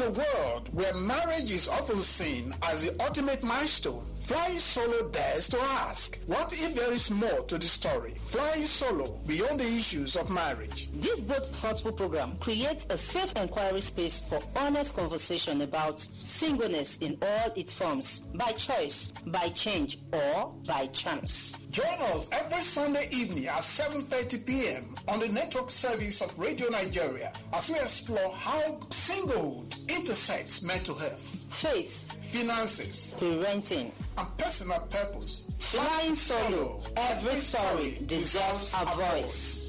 a world where marriage is often seen as the ultimate milestone, Flying Solo dares to ask, what if there is more to the story? Flying Solo, beyond the issues of marriage. This both thoughtful program creates a safe inquiry space for honest conversation about singleness in all its forms, by choice, by change, or by chance. Join us every Sunday evening at 7:30 p.m. on the network service of Radio Nigeria as we explore how singlehood intersects mental health, faith, finances, parenting, and personal purpose. Flying Solo, every story deserves a voice.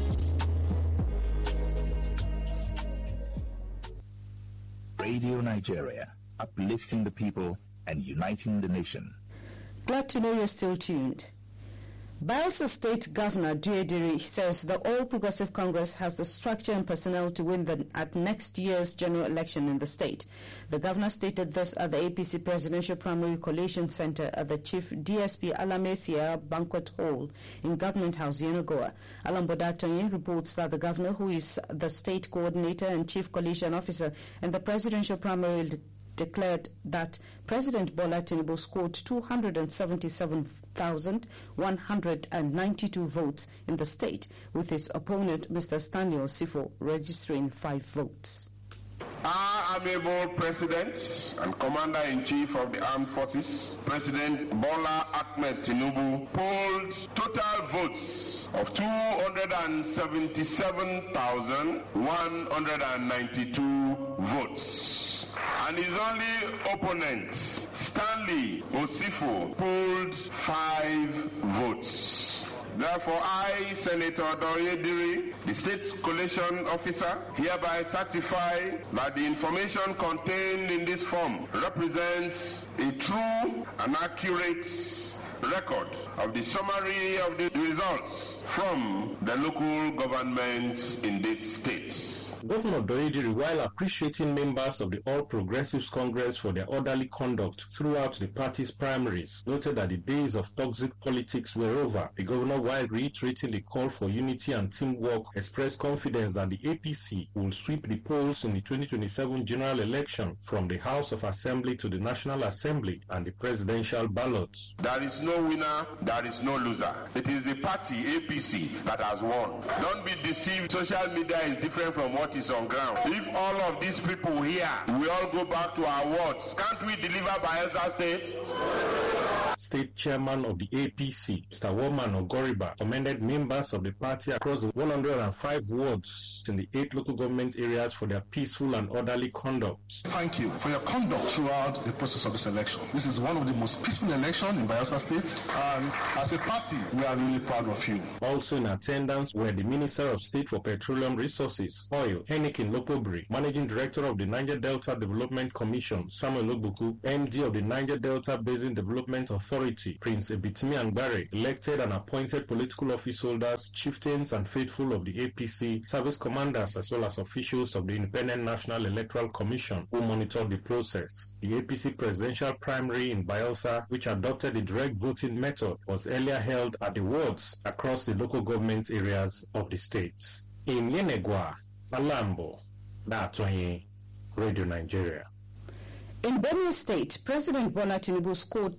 Radio Nigeria, uplifting the people and uniting the nation. Glad to know you're still tuned. Bayelsa State Governor Duediri says the All Progressive Congress has the structure and personnel to win at next year's general election in the state. The governor stated this at the APC Presidential Primary Collation Center at the Chief DSP Alamesia Banquet Hall in Government House, Yenagoa. Alamboda Tonye reports that the governor, who is the state coordinator and chief coalition officer in the presidential primary, declared that President Bola Tinubu scored 277,192 votes in the state, with his opponent, Mr. Stanley Osifo, registering 5 votes. Our amiable President and Commander-in-Chief of the Armed Forces, President Bola Ahmed Tinubu, polled total votes of 277,192 votes. And his only opponent, Stanley Osifo, polled 5 votes. Therefore, I, Senator Duediri, the State Collation Officer, hereby certify that the information contained in this form represents a true and accurate record of the summary of the results from the local governments in this state. Governor Duediri, while appreciating members of the All Progressives Congress for their orderly conduct throughout the party's primaries, noted that the days of toxic politics were over. The governor, while reiterating the call for unity and teamwork, expressed confidence that the APC will sweep the polls in the 2027 general election from the House of Assembly to the National Assembly and the presidential ballots. There is no winner, there is no loser. It is the party APC that has won. Don't be deceived. Social media is different from what is on ground. If all of these people here, we all go back to our wards, can't we deliver Bayelsa State? State Chairman of the APC, Mr. Woman Ogoriba, commended members of the party across the 105 wards in the 8 local government areas for their peaceful and orderly conduct. Thank you for your conduct throughout the process of this election. This is one of the most peaceful elections in Bayelsa State, and as a party, we are really proud of you. Also in attendance were the Minister of State for Petroleum Resources, Oil, Henikin Lopobri, Managing Director of the Niger Delta Development Commission, Samuel Ogbuku, MD of the Niger Delta Basin Development Authority, Prince Ebitimi Angbare, elected and appointed political office holders, chieftains and faithful of the APC, service commanders as well as officials of the Independent National Electoral Commission who monitored the process. The APC presidential primary in Bayelsa, which adopted the direct voting method, was earlier held at the wards across the local government areas of the state. In Yenegwa, Malambo, Datonye, Radio Nigeria. In Benue State, President Bola Tinubu scored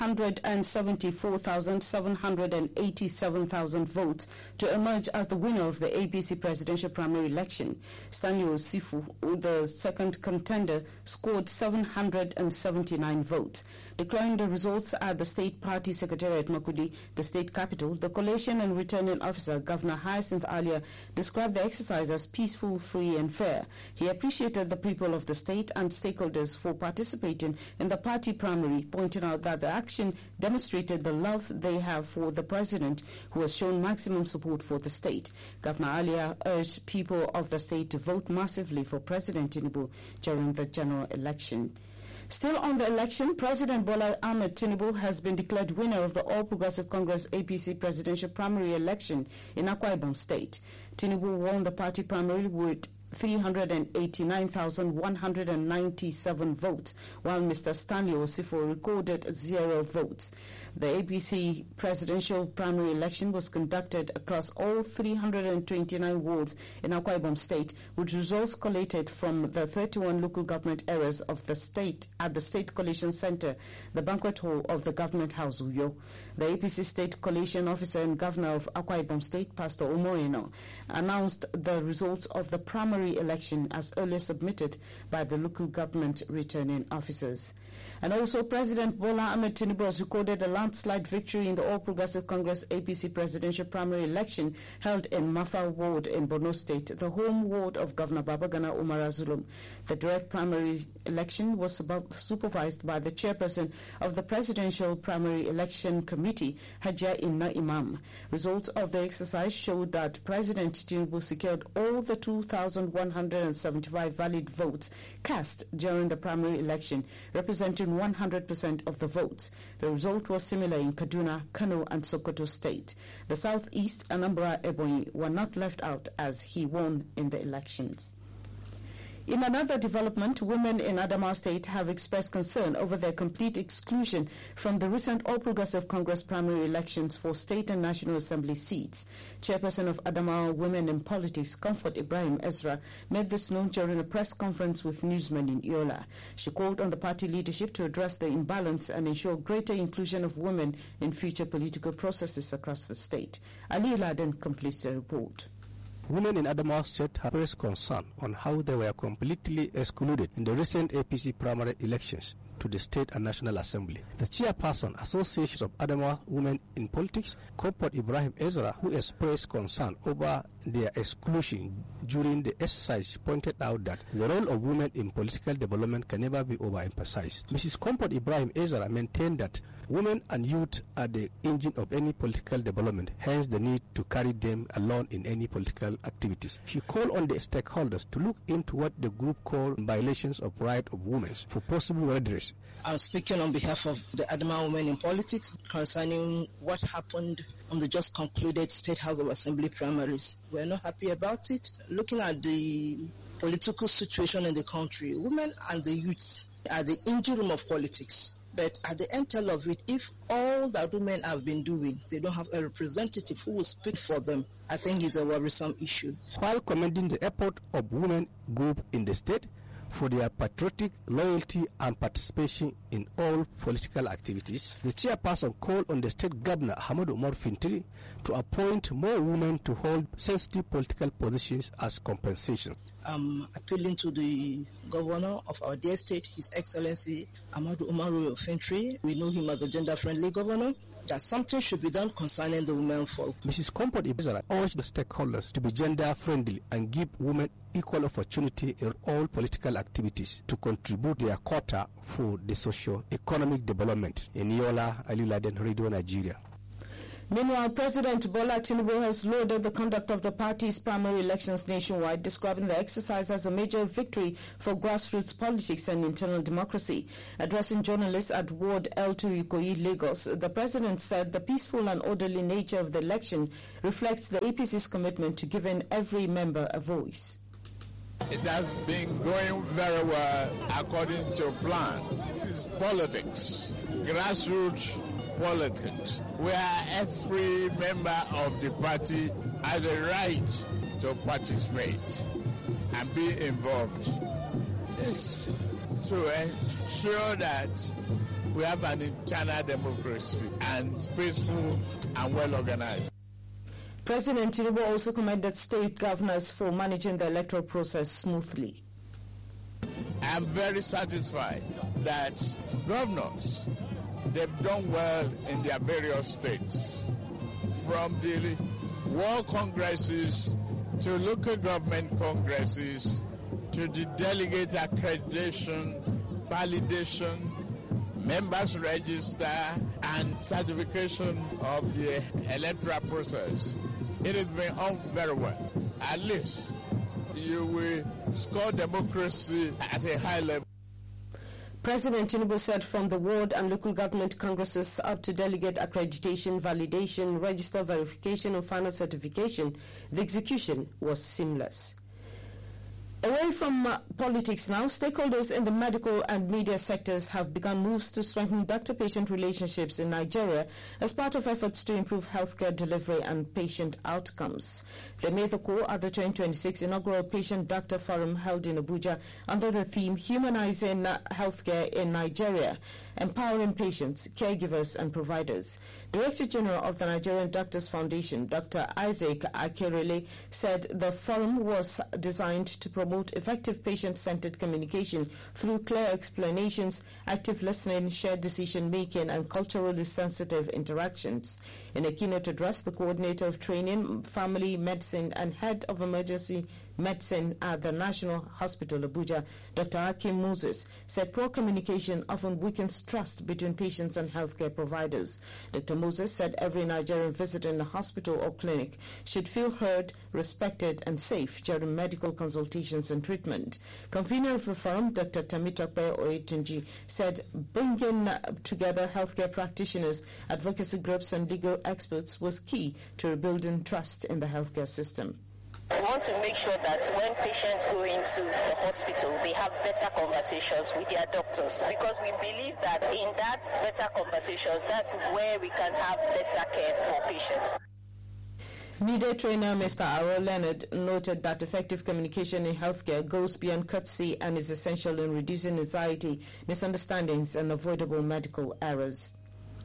374,787 votes to emerge as the winner of the APC presidential primary election. Stanley Osifo, the second contender, scored 779 votes. Declaring the results at the state party secretariat Makudi, the state capital, the collation and returning officer, Governor Hyacinth Alia, described the exercise as peaceful, free and fair. He appreciated the people of the state and stakeholders for participating in the party primary, pointing out that the action demonstrated the love they have for the president, who has shown maximum support for the state. Governor Alia urged people of the state to vote massively for President Tinubu during the general election. Still on the election, President Bola Ahmed Tinubu has been declared winner of the All Progressive Congress APC presidential primary election in Akwa Ibom State. Tinubu won the party primary with 389,197 votes, while Mr. Stanley Osifo recorded 0 votes. The APC presidential primary election was conducted across all 329 wards in Akwa Ibom State, with results collated from the 31 local government areas of the state at the State Collation Center, the banquet hall of the Government House, Uyo. The APC State Collation Officer and Governor of Akwa Ibom State, Pastor Omoeno, announced the results of the primary election as earlier submitted by the local government returning officers. And also, President Bola Ahmed Tinubu has recorded a landslide victory in the All Progressive Congress APC presidential primary election held in Mafa Ward in Borno State, the home ward of Governor Babagana Umar Zulum. The direct primary election was supervised by the chairperson of the Presidential Primary Election Committee, Hajia Inna Imam. Results of the exercise showed that President Tinubu secured all the 2,175 valid votes cast during the primary election, representing 100% of the votes. The result was similar in Kaduna, Kano, and Sokoto State. The Southeast, Anambra, Ebonyi were not left out as he won in the elections. In another development, women in Adamawa State have expressed concern over their complete exclusion from the recent All Progressive Congress primary elections for state and national assembly seats. Chairperson of Adamawa Women in Politics, Comfort Ibrahim Ezra, made this known during a press conference with newsmen in Yola. She called on the party leadership to address the imbalance and ensure greater inclusion of women in future political processes across the state. Ali Laden completes the report. Women in Adamawa State have expressed concern on how they were completely excluded in the recent APC primary elections to the State and National Assembly. The chairperson, Association of Adamawa Women in Politics, Comfort Ibrahim Ezra, who expressed concern over their exclusion during the exercise, pointed out that the role of women in political development can never be overemphasized. Mrs. Comfort Ibrahim Ezra maintained that women and youth are the engine of any political development, hence the need to carry them along in any political activities. She called on the stakeholders to look into what the group called violations of rights of women for possible redress. I'm speaking on behalf of the Adamawa Women in Politics concerning what happened on the just concluded State House of Assembly primaries. We're not happy about it. Looking at the political situation in the country, women and the youth are the engine room of politics. But at the end of it, if all that women have been doing, they don't have a representative who will speak for them, I think it's a worrisome issue. While commending the effort of women group in the state for their patriotic loyalty and participation in all political activities, the chairperson called on the state governor, Hamadu Umar Fintiri, to appoint more women to hold sensitive political positions as compensation. Appealing to the governor of our dear state, His Excellency Hamadu Umar Fintiri, we know him as a gender-friendly governor, that something should be done concerning the women folk. Mrs. Comfort Ibrahim urged the stakeholders to be gender-friendly and give women equal opportunity in all political activities to contribute their quota for the socio-economic development. In Yola, Ali Laden, Radio Nigeria. Meanwhile, President Bola Tinubu has lauded the conduct of the party's primary elections nationwide, describing the exercise as a major victory for grassroots politics and internal democracy. Addressing journalists at Ward L2 Ikoyi, Lagos, the president said the peaceful and orderly nature of the election reflects the APC's commitment to giving every member a voice. It has been going very well according to plan. This is politics, grassroots politics, where every member of the party has a right to participate and be involved. It's to ensure that we have an internal democracy and peaceful and well organized. President Tinubu also commended state governors for managing the electoral process smoothly. I am very satisfied that governors, they've done well in their various states, from the world congresses to local government congresses to the delegate accreditation, validation, members register, and certification of the electoral process. It has been on very well. At least you will score democracy at a high level. President Tinubu said from the ward and local government congresses up to delegate accreditation, validation, register verification, and final certification, the execution was seamless. Away from politics now, stakeholders in the medical and media sectors have begun moves to strengthen doctor-patient relationships in Nigeria as part of efforts to improve healthcare delivery and patient outcomes. They made the call at the 2026 inaugural Patient-Doctor Forum held in Abuja under the theme Humanizing Healthcare in Nigeria, Empowering Patients, Caregivers and Providers. Director General of the Nigerian Doctors Foundation, Dr. Isaac Akerele, said the forum was designed to promote effective patient-centered communication through clear explanations, active listening, shared decision-making, and culturally sensitive interactions. In a keynote address, the coordinator of training, family medicine, and head of emergency medicine at the National Hospital Abuja, Dr. Akim Moses, said poor communication often weakens trust between patients and healthcare providers. Dr. Moses said every Nigerian visitor in a hospital or clinic should feel heard, respected, and safe during medical consultations and treatment. Convener of the forum, Dr. Tamitope Oyetunji, said bringing together healthcare practitioners, advocacy groups, and legal experts was key to rebuilding trust in the healthcare system. We want to make sure that when patients go into the hospital, they have better conversations with their doctors, because we believe that in that better conversations, that's where we can have better care for patients. Media trainer Mr. Aro Leonard noted that effective communication in healthcare goes beyond courtesy and is essential in reducing anxiety, misunderstandings, and avoidable medical errors.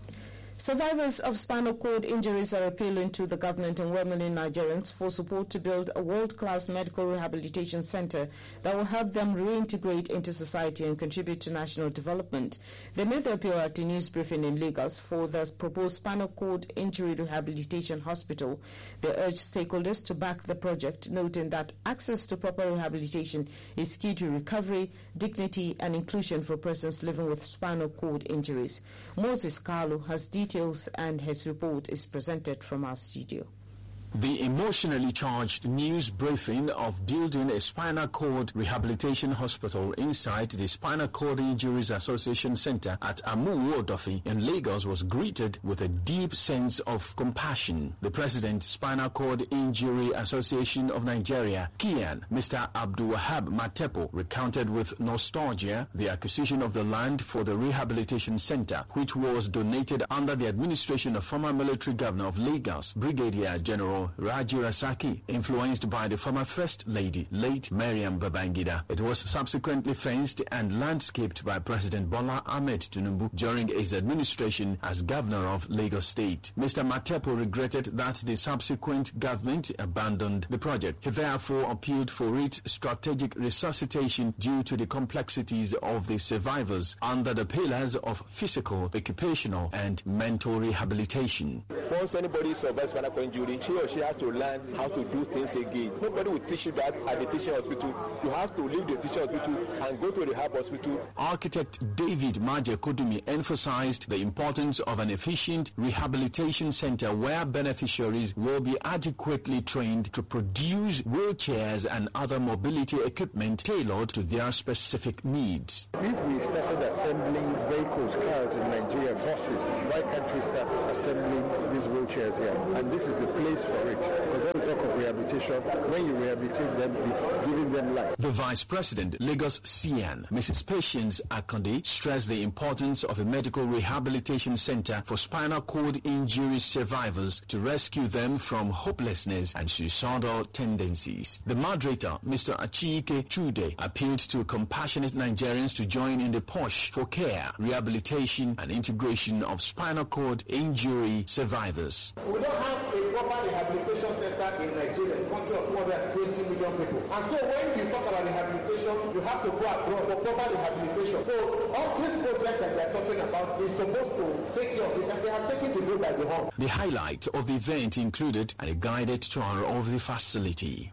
Survivors of spinal cord injuries are appealing to the government and well-meaning Nigerians for support to build a world-class medical rehabilitation center that will help them reintegrate into society and contribute to national development. They made the appeal at a news briefing in Lagos for the proposed spinal cord injury rehabilitation hospital. They urged stakeholders to back the project, noting that access to proper rehabilitation is key to recovery, dignity, and inclusion for persons living with spinal cord injuries. Moses Kalu has details, and his report is presented from our studio. The emotionally charged news briefing of building a spinal cord rehabilitation hospital inside the Spinal Cord Injuries Association Center at Amu-Odofi in Lagos was greeted with a deep sense of compassion. The President, Spinal Cord Injury Association of Nigeria, KIAN, Mr. Abdulwahab Matepo, recounted with nostalgia the acquisition of the land for the rehabilitation center, which was donated under the administration of former military governor of Lagos, Brigadier General Raji Rasaki, influenced by the former First Lady, late Mariam Babangida. It was subsequently fenced and landscaped by President Bola Ahmed Tinubu during his administration as governor of Lagos State. Mr. Matepo regretted that the subsequent government abandoned the project. He therefore appealed for its strategic resuscitation due to the complexities of the survivors under the pillars of physical, occupational, and mental rehabilitation. Once anybody survives spinal cord injury, he or she has to learn how to do things again. Nobody will teach you that at the teaching hospital. You have to leave the teaching hospital and go to the rehab hospital. Architect David Maje Kodumi emphasized the importance of an efficient rehabilitation center where beneficiaries will be adequately trained to produce wheelchairs and other mobility equipment tailored to their specific needs. If we started assembling vehicles, cars in Nigeria, buses, why can't we start assembling these wheelchairs here? And this is the place for it. Because when we talk of rehabilitation, when you rehabilitate them, you're giving them life. The Vice President, Lagos CN, Mrs. Patience Akande, stressed the importance of a medical rehabilitation center for spinal cord injury survivors to rescue them from hopelessness and suicidal tendencies. The moderator, Mr. Achike Chude, appealed to compassionate Nigerians to join in the push for care, rehabilitation, and integration of spinal cord injury survivors. We don't have a proper rehabilitation center in Nigeria, a country of more than 20 million people. And so when you talk about rehabilitation, you have to go abroad for proper rehabilitation. So all these projects that they are talking about is supposed to take care of this, and they are taking the bull by the horn. The highlight of the event included a guided tour of the facility.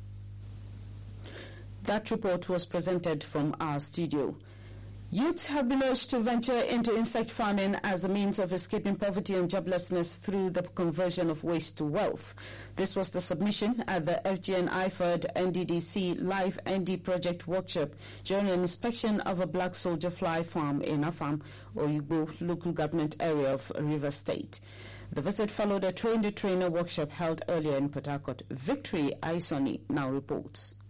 That report was presented from our studio. Youths have been urged to venture into insect farming as a means of escaping poverty and joblessness through the conversion of waste to wealth. This was the submission at the FGN IFED NDDC Live ND Project Workshop during an inspection of a black soldier fly farm in Afam, Oyigbo local government area of Rivers State. The visit followed a train-the-trainer workshop held earlier in Port Harcourt. Victory Aisoni now reports.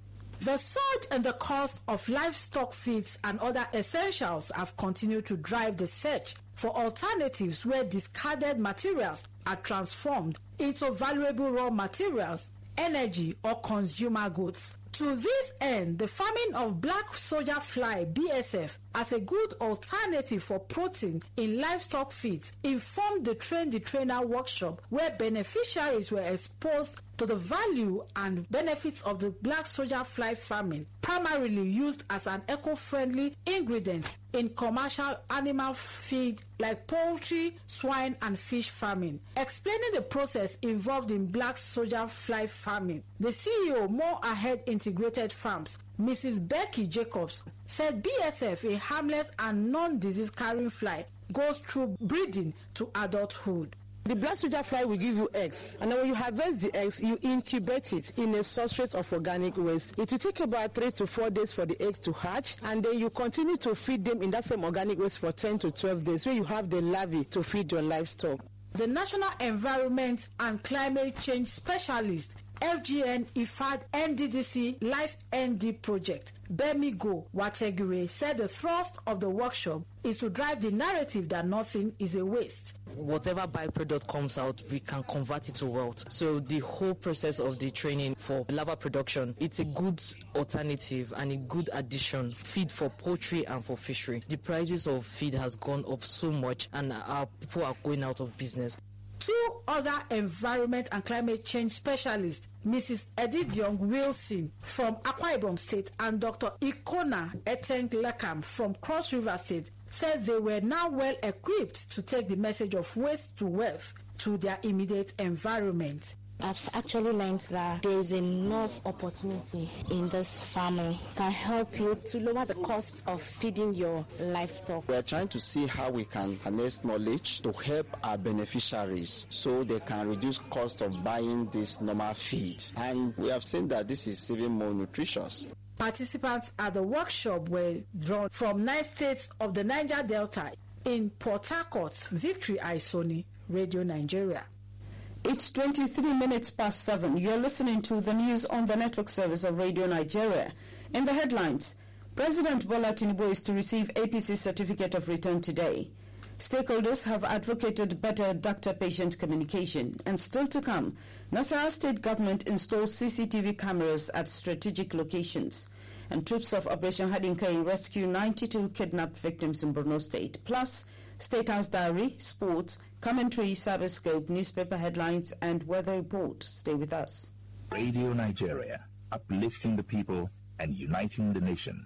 The surge in the cost of livestock feeds and other essentials have continued to drive the search for alternatives where discarded materials are transformed into valuable raw materials, energy, or consumer goods. To this end, the farming of black soldier fly (BSF) as a good alternative for protein in livestock feeds informed the Train the Trainer workshop, where beneficiaries were exposed to the value and benefits of the black soldier fly farming, primarily used as an eco-friendly ingredient in commercial animal feed like poultry, swine, and fish farming. Explaining the process involved in black soldier fly farming, the CEO, More Ahead Integrated Farms, Mrs. Becky Jacobs, said BSF, a harmless and non-disease carrying fly, goes through breeding to adulthood. The black soldier fly will give you eggs, and then when you harvest the eggs, you incubate it in a substrate of organic waste. It will take about 3 to 4 days for the eggs to hatch, and then you continue to feed them in that same organic waste for 10 to 12 days, where you have the larvae to feed your livestock. The National Environment and Climate Change Specialist, FGN IFAD NDDC Life ND project, Bemigo Wategure, said the thrust of the workshop is to drive the narrative that nothing is a waste. Whatever byproduct comes out, we can convert it to wealth. So the whole process of the training for larva production, it's a good alternative and a good addition, feed for poultry and for fishery. The prices of feed has gone up so much, and our people are going out of business. 2 other environment and climate change specialists, Mrs. Edith Young Wilson from Akwa Ibom State and Dr. Ikona Eteng Lekam from Cross River State, said they were now well equipped to take the message of waste to wealth to their immediate environment. I've actually learned that there is enough opportunity in this farming. Can help you to lower the cost of feeding your livestock. We are trying to see how we can harness knowledge to help our beneficiaries so they can reduce cost of buying this normal feed. And we have seen that this is even more nutritious. Participants at the workshop were drawn from 9 states of the Niger Delta. In Port Harcourt, Victory Aisoni, Radio Nigeria. It's 23 minutes past 7. You're listening to the news on the network service of Radio Nigeria. In the headlines, President Bola Tinubu is to receive APC certificate of return today. Stakeholders have advocated better doctor-patient communication. And still to come, Nasarawa State government installs CCTV cameras at strategic locations. And troops of Operation Hadinkai rescue 92 kidnapped victims in Borno State. Plus, State House Diary, sports, commentary, service scope, newspaper headlines, and weather report. Stay with us. Radio Nigeria, uplifting the people and uniting the nation.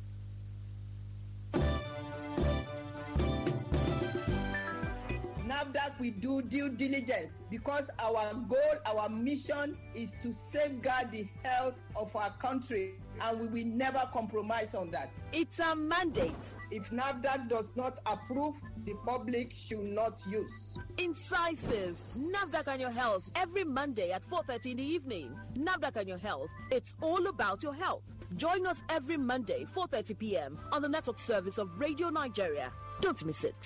NAFDAC will do due diligence because our goal, our mission is to safeguard the health of our country, and we will never compromise on that. It's a mandate. If NAFDAC does not approve, the public should not use. Incisive. NAFDAC and your health every Monday at 4:30 in the evening. NAFDAC and your health. It's all about your health. Join us every Monday, 4:30 p.m. on the network service of Radio Nigeria. Don't miss it.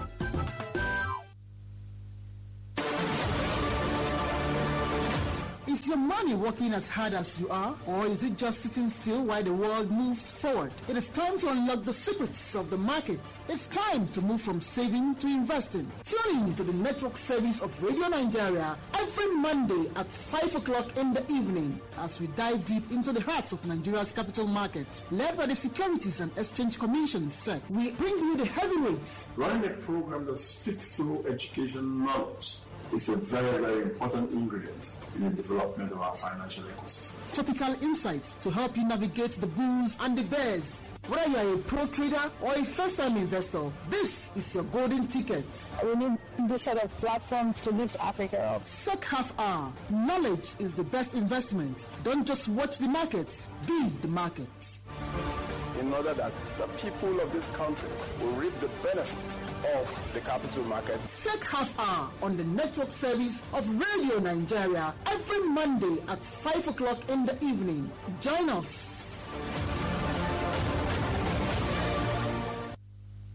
Is your money working as hard as you are, or is it just sitting still while the world moves forward? It is time to unlock the secrets of the markets. It's time to move from saving to investing. Tune in to the network service of Radio Nigeria every Monday at 5 o'clock in the evening as we dive deep into the hearts of Nigeria's capital markets. Led by the Securities and Exchange Commission, SEC, we bring you the heavyweights. Running a program that speaks through education knowledge is a very, very important ingredient in the development of our financial ecosystem. Topical insights to help you navigate the bulls and the bears. Whether you are a pro trader or a first-time investor, this is your golden ticket. We need this sort of platform to lift Africa up. SEC Half Hour. Knowledge is the best investment. Don't just watch the markets, be the markets. In order that the people of this country will reap the benefits of the capital market. SEC Half Hour on the network service of Radio Nigeria every Monday at 5 o'clock in the evening. Join us.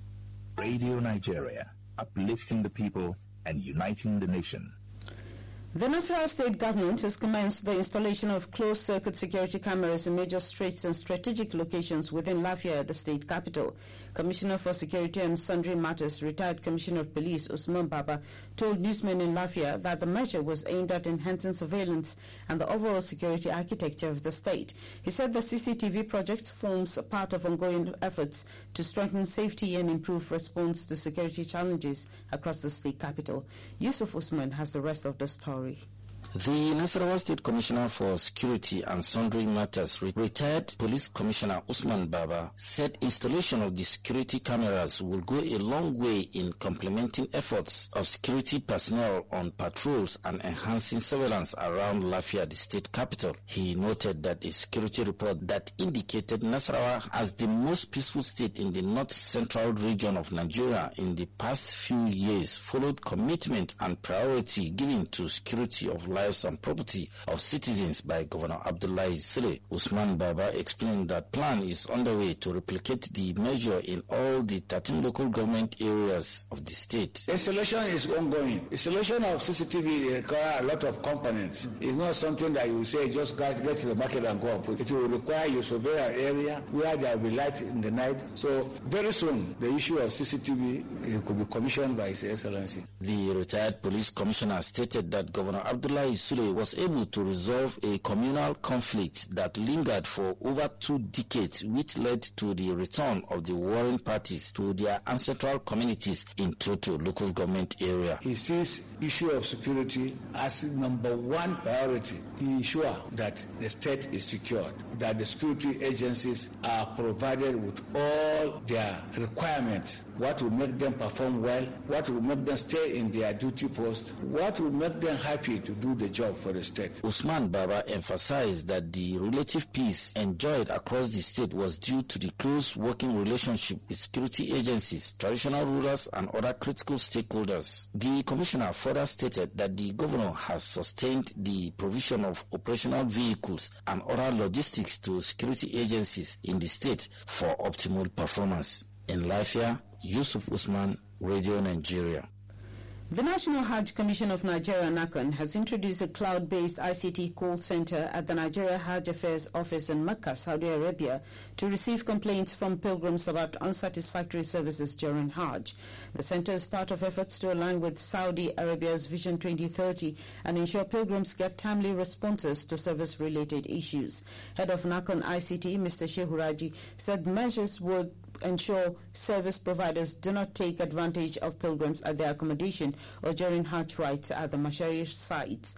Radio Nigeria, uplifting the people and uniting the nation. The Nasarawa State Government has commenced the installation of closed-circuit security cameras in major streets and strategic locations within Lafia, the state capital. Commissioner for Security and Sundry Matters, retired Commissioner of Police Usman Baba, told newsmen in Lafia that the measure was aimed at enhancing surveillance and the overall security architecture of the state. He said the CCTV project forms a part of ongoing efforts to strengthen safety and improve response to security challenges across the state capital. Yusuf Usman has the rest of the story. The Nasarawa State Commissioner for Security and Sundry Matters, retired Police Commissioner Usman Baba, said installation of the security cameras will go a long way in complementing efforts of security personnel on patrols and enhancing surveillance around Lafia, the state capital. He noted that a security report that indicated Nasarawa as the most peaceful state in the north-central region of Nigeria in the past few years followed commitment and priority given to security of lives and property of citizens by Governor Abdullahi Sule. Usman Baba explained that plan is underway to replicate the measure in all the 13 local government areas of the state. Installation is ongoing. Installation of CCTV requires a lot of components. It's not something that you say just get to the market and go and put. It will require you survey an area where there will be light in the night. So very soon the issue of CCTV could be commissioned by His Excellency. The retired police commissioner stated that Governor Abdullahi Sule was able to resolve a communal conflict that lingered for over 2 decades, which led to the return of the warring parties to their ancestral communities in Toto local government area. He sees issue of security as number one priority. He ensures that the state is secured, that the security agencies are provided with all their requirements, what will make them perform well, what will make them stay in their duty post, what will make them happy to do the job for the state. Usman Baba emphasized that the relative peace enjoyed across the state was due to the close working relationship with security agencies, traditional rulers and other critical stakeholders. The commissioner further stated that the governor has sustained the provision of operational vehicles and other logistics to security agencies in the state for optimal performance. In Lafia, Yusuf Usman, Radio Nigeria. The National Hajj Commission of Nigeria, NACON, has introduced a cloud-based ICT call center at the Nigeria Hajj Affairs Office in Mecca, Saudi Arabia, to receive complaints from pilgrims about unsatisfactory services during Hajj. The center is part of efforts to align with Saudi Arabia's Vision 2030 and ensure pilgrims get timely responses to service-related issues. Head of NACON ICT, Mr. Shehu Raji, said measures would ensure service providers do not take advantage of pilgrims at their accommodation or during Hajj rites at the Mashayikh sites.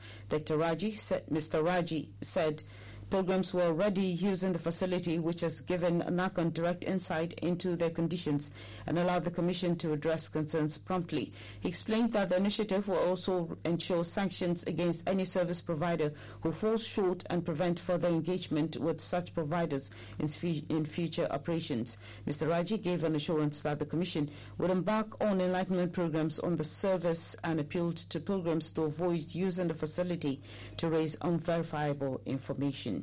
Mr. Raji said pilgrims were already using the facility, which has given NACON direct insight into their conditions and allowed the Commission to address concerns promptly. He explained that the initiative will also ensure sanctions against any service provider who falls short and prevent further engagement with such providers in future operations. Mr. Raji gave an assurance that the Commission would embark on enlightenment programs on the service and appealed to pilgrims to avoid using the facility to raise unverifiable information.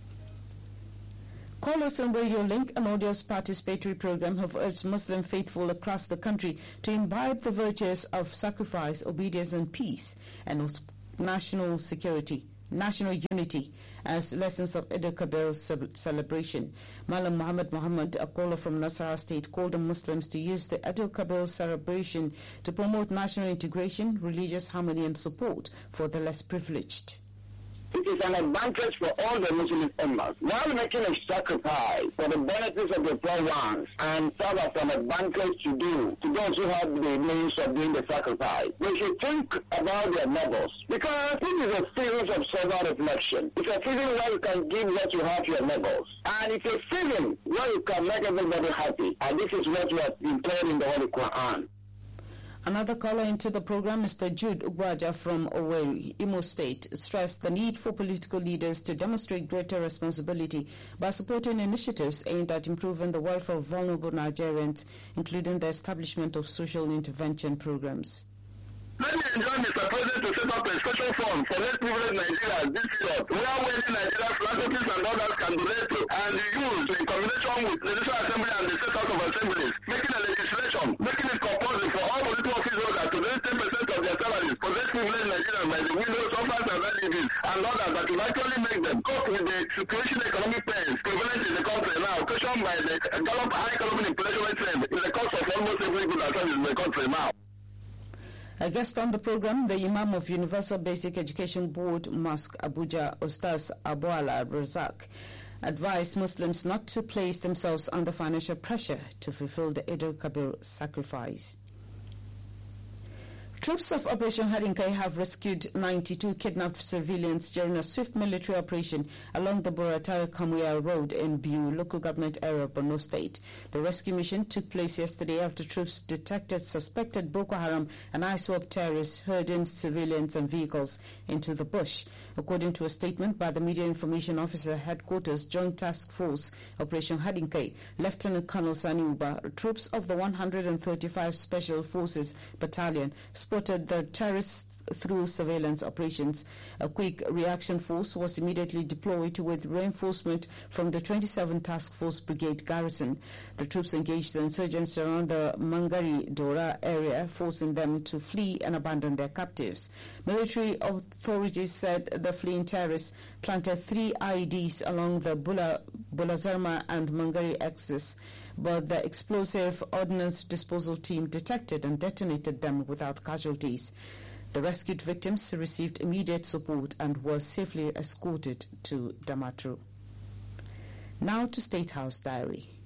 Callers on Radio Link and Audio's participatory program have urged Muslim faithful across the country to imbibe the virtues of sacrifice, obedience and peace and national security, national unity as lessons of Eid al-Kabir celebration. Malam Muhammad, a caller from Nasarawa State, called on Muslims to use the Eid al-Kabir celebration to promote national integration, religious harmony and support for the less privileged. It is an advantage for all the Muslim Ummahs. While making a sacrifice for the benefits of the poor ones and serve as an advantage to those who have the means of doing the sacrifice, they should think about their neighbors. Because this is a series of self-reflection. It's a season where you can give what you have to your neighbors. And it's a season where you can make everybody happy. And this is what we have been told in the Holy Quran. Another caller into the program, Mr. Jude Ugwaja from Owerri, Imo State, stressed the need for political leaders to demonstrate greater responsibility by supporting initiatives aimed at improving the welfare of vulnerable Nigerians, including the establishment of social intervention programs. Let me enjoy Mr. President to set up a special fund for less privileged Nigerians this year, where wealthy Nigerians, philanthropists and others can donate to and use in combination with the National Assembly and the State House of Assemblies, making a legislation, making it compulsory for all political office holders to donate 10% of their salaries for less privileged Nigerians by the windows of and others that will actually make them cope with the situation economic pains prevalent in the country now, occasioned by the high galloping inflation trend in the cost of almost every good and service in the country now. A guest on the program, the Imam of Universal Basic Education Board, Mosque Abuja, Ustaz Abuala Razak, advised Muslims not to place themselves under financial pressure to fulfill the Eid al-Kabir sacrifice. Troops of Operation Hadinkai have rescued 92 kidnapped civilians during a swift military operation along the Buratai-Kamuya Road in Biu, local government area of Borno State. The rescue mission took place yesterday after troops detected suspected Boko Haram and ISWAP terrorists herding civilians and vehicles into the bush. According to a statement by the Media Information Officer Headquarters Joint Task Force Operation Hadinkai, Lieutenant Colonel Sani Uba, troops of the 135 Special Forces Battalion spotted the terrorists through surveillance operations. A quick reaction force was immediately deployed with reinforcement from the 27th Task Force Brigade garrison. The troops engaged the insurgents around the Mangari Dora area, forcing them to flee and abandon their captives. Military authorities said the fleeing terrorists planted 3 IEDs along the Bulazarma and Mangari axis, but the explosive ordnance disposal team detected and detonated them without casualties. The rescued victims received immediate support and were safely escorted to Damaturu. Now to State House Diary.